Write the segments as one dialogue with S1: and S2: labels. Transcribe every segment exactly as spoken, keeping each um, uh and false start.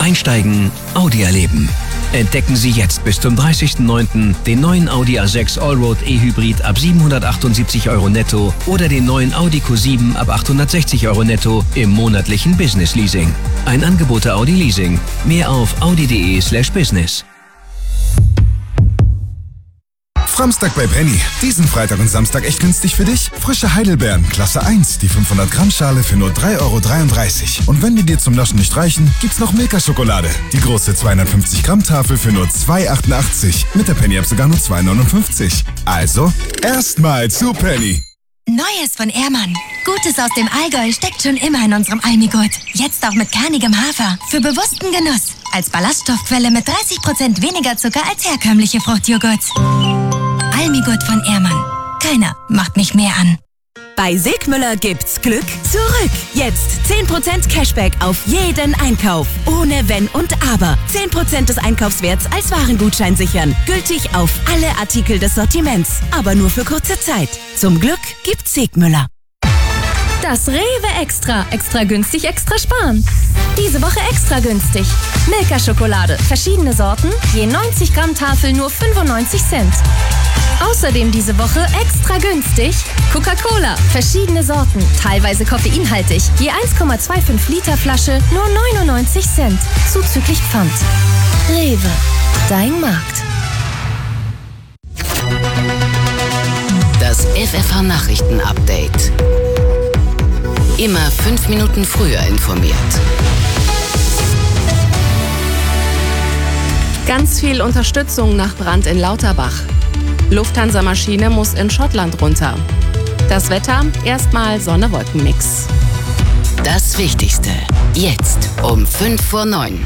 S1: Einsteigen, Audi erleben. Entdecken Sie jetzt bis zum dreißigsten neunten den neuen Audi A sechs Allroad E-Hybrid ab siebenhundertachtundsiebzig Euro netto oder den neuen Audi Q sieben ab achthundertsechzig Euro netto im monatlichen Business Leasing. Ein Angebot der Audi Leasing. Mehr auf audi.de slash business.
S2: Framstag bei Penny. Diesen Freitag und Samstag echt günstig für dich. Frische Heidelbeeren, Klasse eins, die fünfhundert Gramm Schale für nur drei Euro dreiunddreißig. Und wenn die dir zum Naschen nicht reichen, gibt's noch Milka-Schokolade. Die große zweihundertfünfzig Gramm Tafel für nur zwei Euro achtundachtzig. Mit der Penny ab sogar nur zwei Euro neunundfünfzig. Also, erstmal zu Penny.
S3: Neues von Ehrmann. Gutes aus dem Allgäu steckt schon immer in unserem Almigurt. Jetzt auch mit kernigem Hafer. Für bewussten Genuss. Als Ballaststoffquelle mit dreißig Prozent weniger Zucker als herkömmliche Fruchtjoghurts. Almigurt von Ehrmann. Keiner macht mich mehr an.
S4: Bei Segmüller gibt's Glück zurück. Jetzt zehn Prozent Cashback auf jeden Einkauf. Ohne Wenn und Aber. zehn Prozent des Einkaufswerts als Warengutschein sichern. Gültig auf alle Artikel des Sortiments. Aber nur für kurze Zeit. Zum Glück gibt's Segmüller.
S5: Das Rewe Extra. Extra günstig, extra sparen. Diese Woche extra günstig. Milka-Schokolade. Verschiedene Sorten. Je neunzig Gramm Tafel nur fünfundneunzig Cent. Außerdem diese Woche extra günstig Coca-Cola, verschiedene Sorten, teilweise koffeinhaltig, je eins Komma fünfundzwanzig Liter Flasche, nur neunundneunzig Cent, zuzüglich Pfand. Rewe, dein Markt.
S6: Das F F H-Nachrichten-Update. Immer fünf Minuten früher informiert.
S7: Ganz viel Unterstützung nach Brand in Lauterbach. Lufthansa-Maschine muss in Schottland runter. Das Wetter, erstmal Sonne-Wolken-Mix.
S6: Das Wichtigste, jetzt um fünf vor neun.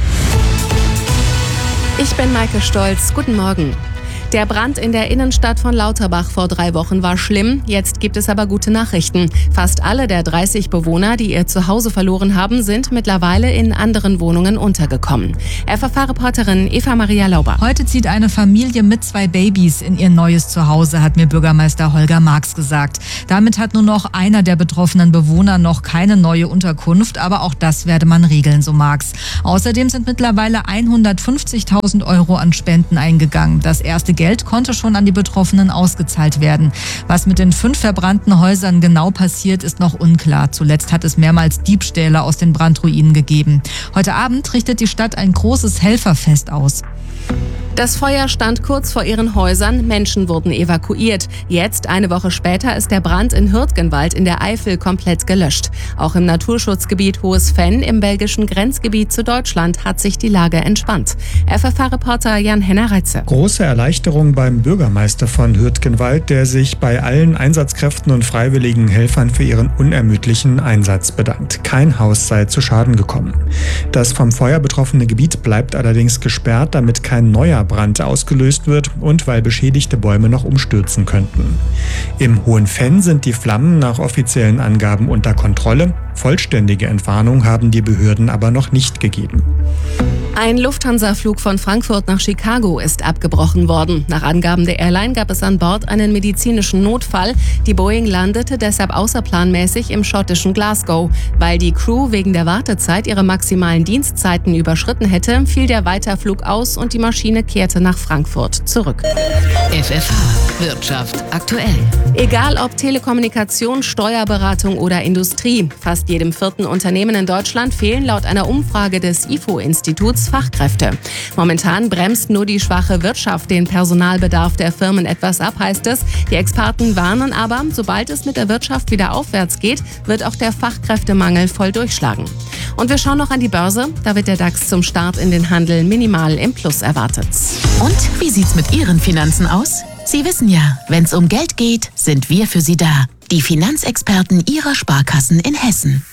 S7: Ich bin Maike Stolz, guten Morgen. Der Brand in der Innenstadt von Lauterbach vor drei Wochen war schlimm. Jetzt gibt es aber gute Nachrichten. Fast alle der dreißig Bewohner, die ihr Zuhause verloren haben, sind mittlerweile in anderen Wohnungen untergekommen. F F H-Reporterin Eva Maria Lauber.
S8: Heute zieht eine Familie mit zwei Babys in ihr neues Zuhause, hat mir Bürgermeister Holger Marx gesagt. Damit hat nur noch einer der betroffenen Bewohner noch keine neue Unterkunft, aber auch das werde man regeln, so Marx. Außerdem sind mittlerweile hundertfünfzigtausend Euro an Spenden eingegangen. Das erste Geld konnte schon an die Betroffenen ausgezahlt werden. Was mit den fünf verbrannten Häusern genau passiert, ist noch unklar. Zuletzt hat es mehrmals Diebstähle aus den Brandruinen gegeben. Heute Abend richtet die Stadt ein großes Helferfest aus.
S7: Das Feuer stand kurz vor ihren Häusern, Menschen wurden evakuiert. Jetzt, eine Woche später, ist der Brand in Hürtgenwald in der Eifel komplett gelöscht. Auch im Naturschutzgebiet Hohes Venn im belgischen Grenzgebiet zu Deutschland hat sich die Lage entspannt. F F H-Reporter Jan-Henner Reitze.
S9: Große Erleichterung beim Bürgermeister von Hürtgenwald, der sich bei allen Einsatzkräften und freiwilligen Helfern für ihren unermüdlichen Einsatz bedankt. Kein Haus sei zu Schaden gekommen. Das vom Feuer betroffene Gebiet bleibt allerdings gesperrt, damit kein neuer Brand ausgelöst wird und weil beschädigte Bäume noch umstürzen könnten. Im Hohen Venn sind die Flammen nach offiziellen Angaben unter Kontrolle. Vollständige Entwarnung haben die Behörden aber noch nicht gegeben.
S7: Ein Lufthansa-Flug von Frankfurt nach Chicago ist abgebrochen worden. Nach Angaben der Airline gab es an Bord einen medizinischen Notfall. Die Boeing landete deshalb außerplanmäßig im schottischen Glasgow. Weil die Crew wegen der Wartezeit ihre maximalen Dienstzeiten überschritten hätte, fiel der Weiterflug aus und die Maschine kehrte nach Frankfurt zurück.
S6: F F H Wirtschaft aktuell.
S7: Egal ob Telekommunikation, Steuerberatung oder Industrie, fast jedem vierten Unternehmen in Deutschland fehlen laut einer Umfrage des I F O-Instituts Fachkräfte. Momentan bremst nur die schwache Wirtschaft den Personalbedarf der Firmen etwas ab, heißt es. Die Experten warnen aber, sobald es mit der Wirtschaft wieder aufwärts geht, wird auch der Fachkräftemangel voll durchschlagen. Und wir schauen noch an die Börse. Da wird der DAX zum Start in den Handel minimal im Plus erwartet.
S10: Und wie sieht's mit Ihren Finanzen aus? Sie wissen ja, wenn's um Geld geht, sind wir für Sie da. Die Finanzexperten Ihrer Sparkassen in Hessen.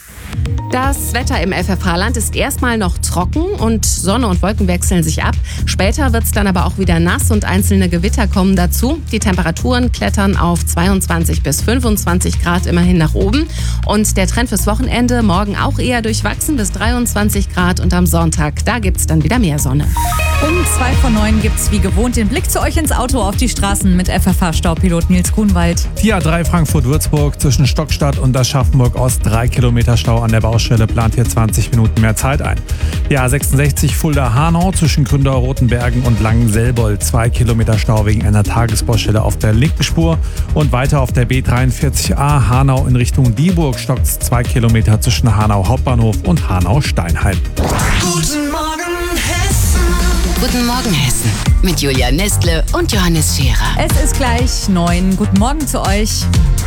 S7: Das Wetter im F F H-Land ist erstmal noch trocken und Sonne und Wolken wechseln sich ab. Später wird es dann aber auch wieder nass und einzelne Gewitter kommen dazu. Die Temperaturen klettern auf zweiundzwanzig bis fünfundzwanzig Grad immerhin nach oben. Und der Trend fürs Wochenende morgen auch eher durchwachsen bis dreiundzwanzig Grad und am Sonntag, da gibt es dann wieder mehr Sonne.
S8: Um zwei vor neun gibt's wie gewohnt den Blick zu euch ins Auto auf die Straßen mit F F H-Staupilot Nils Grunwald.
S11: Die A drei Frankfurt-Würzburg zwischen Stockstadt und Aschaffenburg-Ost, drei Kilometer Stau an der Baustelle, plant hier zwanzig Minuten mehr Zeit ein. Die A sechsundsechzig Fulda-Hanau zwischen Gründau-Rotenbergen und Langenselbold, zwei Kilometer Stau wegen einer Tagesbaustelle auf der linken Spur. Und weiter auf der B dreiundvierzig A Hanau in Richtung Dieburg stockt's zwei Kilometer zwischen Hanau Hauptbahnhof und Hanau-Steinheim.
S6: Guten Morgen Hessen. Guten Morgen Hessen. Mit Julia Nestle und Johannes Scherer.
S8: Es ist gleich neun. Guten Morgen zu euch.